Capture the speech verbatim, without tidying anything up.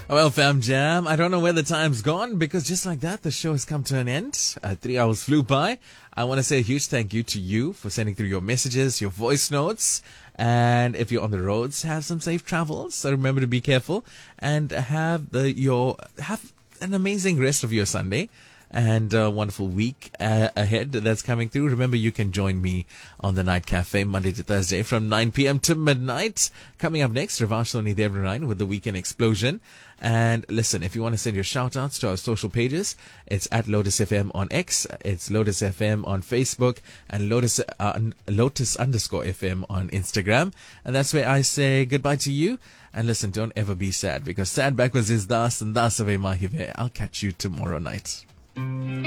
Well, Fam Jam, I don't know where the time's gone because just like that, the show has come to an end. Uh, three hours flew by. I want to say a huge thank you to you for sending through your messages, your voice notes. And if you're on the roads, have some safe travels. So remember to be careful and have the your have an amazing rest of your Sunday. And a wonderful week uh, ahead that's coming through. Remember, you can join me on the Night Cafe Monday to Thursday from nine p.m. to midnight. Coming up next, Ravash Soni Devnarayan with the Weekend Explosion. And listen, if you want to send your shout-outs to our social pages, it's at Lotus F M on X, it's Lotus F M on Facebook, and Lotus uh, Lotus underscore F M on Instagram. And that's where I say goodbye to you. And listen, don't ever be sad, because sad backwards is das and das away mahive. I'll catch you tomorrow night.